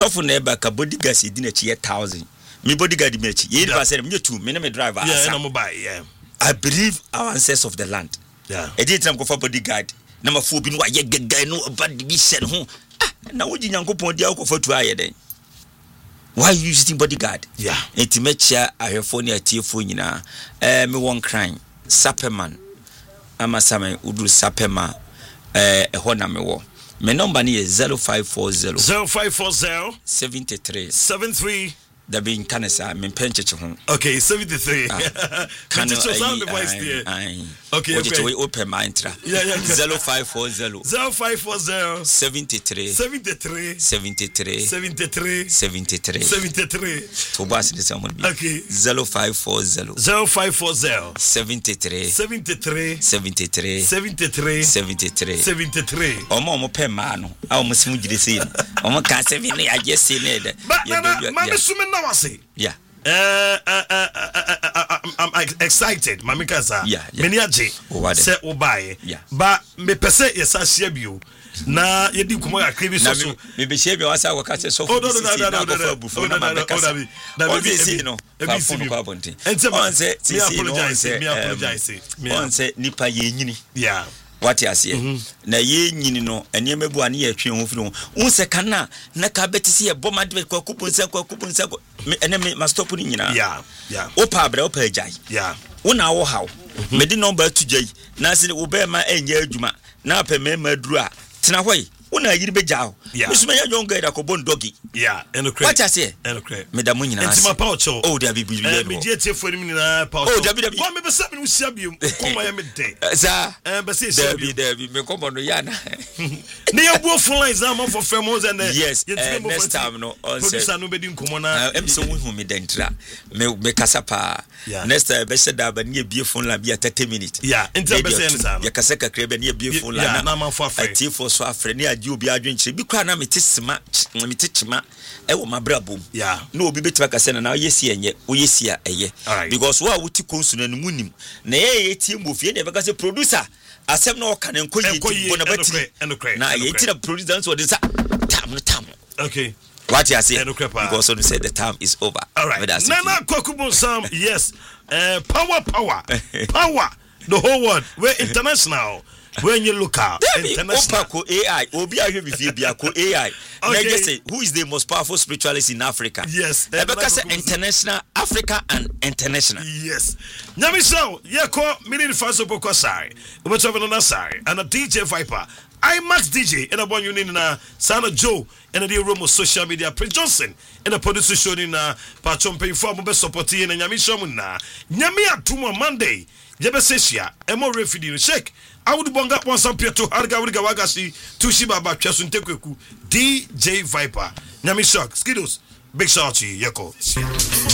for never ka bodyguard si di na chi 1000 me bodyguard me chi ye ba say me 2 me na me driver yeah no buy yeah I believe our ancestors of the land yeah e dey time go for bodyguard na ma fu bi no aye gaga no bad division ho na wo jinyankopon dia ko for tu aye den why you using bodyguard yeah entimecha ahwefo ne atiefo nyina me won crime Saperman amasame udu Sapema ho na me wo my number is 0540 73 that being Canessa, me penche home. Okay, 73. Can you sound the voice there? Okay, okay. We open my intra. Yeah. 0540 73 to boss the someone. Okay. 0540 73 Omo pen mano. I almost muji the same. Omo can say me I just say need. Yeah. I'm excited. Mamika sa. Yeah. Many aje. Say obaye. Yeah. But me pese yesa share bio. Na yedi kumo ya krebi so so. Me be share bio wasa waka say so. No. No. Nipa ye nyini. Yeah. What you say? Na ye nyini no enye mebu ane ye twe ho firi ho. Unse kana na ka betisi ye boma de kwa kupunsa ene me ma stop ni nyina. Yeah. Opa abra opa ejai. Yeah. Una wo hawo. Me di number tujai. Na se wo be ma enye adwuma. Na pa me maduru a. Tena hoyi. Una yiri be jao. Musuma ya jonga da ko bon dogi. Yeah, eno what I say? Eno cre. Me da munyina. Entima paucho. Oh, there be bibi. Me je tie fo ni na paucho. Oh, there be. Wa me be sabi no sia bi ko ya me de. Sa. Be say sia bi. There be me come no ya na. Ne ya buo phone lines na for famous and yes. Next time no on say. Producer no be di nkomo na. Em so hu me dentra. Me kasa pa. Next time be say da ba ne bie phone line bi 30 minutes. Yeah, enter be say anytime. Ya kasa kakra be ne bie phone line. Yeah, na man for afre. Ati for so afre ne agi obi adwenche bi kwa na me tesima me techima e wo mabrabom. Yeah. No obi betima kasa na yesi enye wo yesi a eye. Because wo a wuti konsu na munim na ye tie mbofie na be kasa producer asem na oka na nkoyi bona batiri na ye tie producer so de sa tam. Okay. What you say? Because so say the time is over. All right. Nana Kokubun Sam, yes. Power. The whole world. We're international. When you look out, international. AI, Obi AI. Okay. Say, who is the most powerful spiritualist in Africa? Yes. Because international, Africa and international. Yes. Nyamisho, yeko, mini faso boko sari. Ubetovena sari. And a DJ Viper. IMAX DJ and a one union in a Sana Joe and a dear room of social media. Prince Johnson and a producer show in a Pachon pay for best supporting and Yamishamuna. Nyamia Tuma Monday. Jebesesia, Emo refugee shake. I would bong up one some Pietro Harga Wagasi, Tushiba Bachasun Tekweku, DJ Viper. Nyami Shock, Skittles, big shout to you, Yako.